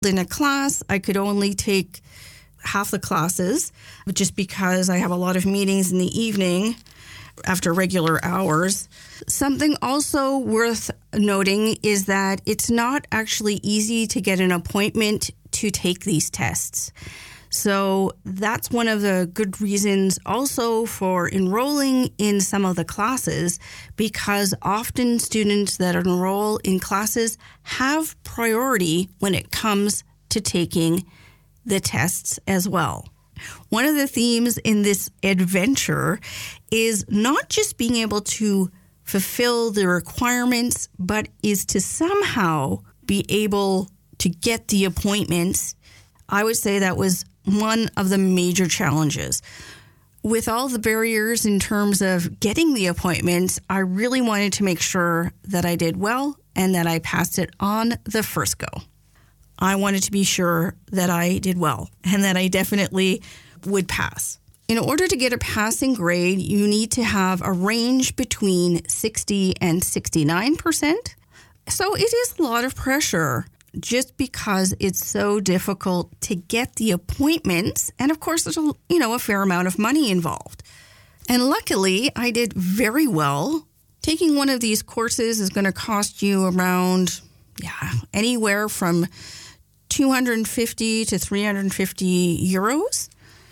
In a class, I could only take half the classes just because I have a lot of meetings in the evening after regular hours. Something also worth noting is that it's not actually easy to get an appointment to take these tests. So that's one of the good reasons also for enrolling in some of the classes, because often students that enroll in classes have priority when it comes to taking the tests as well. One of the themes in this adventure is not just being able to fulfill the requirements, but is to somehow be able to get the appointments. I would say that was one of the major challenges. With all the barriers in terms of getting the appointments, I really wanted to make sure that I did well and that I passed it on the first go. I wanted to be sure that I did well and that I definitely would pass. In order to get a passing grade, you need to have a range between 60 and 69%. So it is a lot of pressure just because it's so difficult to get the appointments. And of course, there's a fair amount of money involved. And luckily, I did very well. Taking one of these courses is going to cost you around, anywhere from 250 to 350 euros.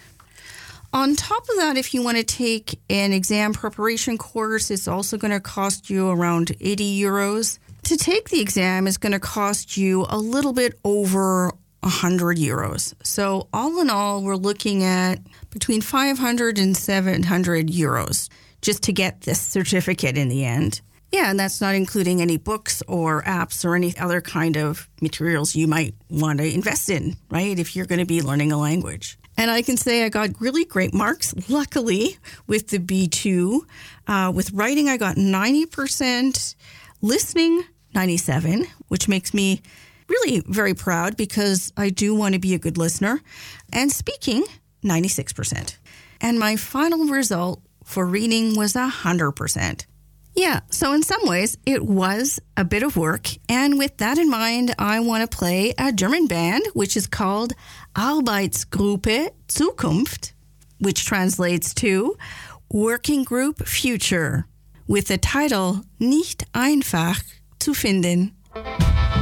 On top of that, if you want to take an exam preparation course, it's also going to cost you around 80 euros. To take the exam is going to cost you a little bit over 100 euros. So all in all, we're looking at between 500 and 700 euros just to get this certificate in the end. Yeah, and that's not including any books or apps or any other kind of materials you might want to invest in, right, if you're going to be learning a language. And I can say I got really great marks, luckily, with the B2. With writing, I got 90%. Listening, 97, which makes me really very proud because I do want to be a good listener. And speaking, 96%. And my final result for reading was 100%. Yeah, so in some ways, it was a bit of work. And with that in mind, I want to play a German band, which is called Arbeitsgruppe Zukunft, which translates to Working Group Future, with the title Nicht einfach zu finden.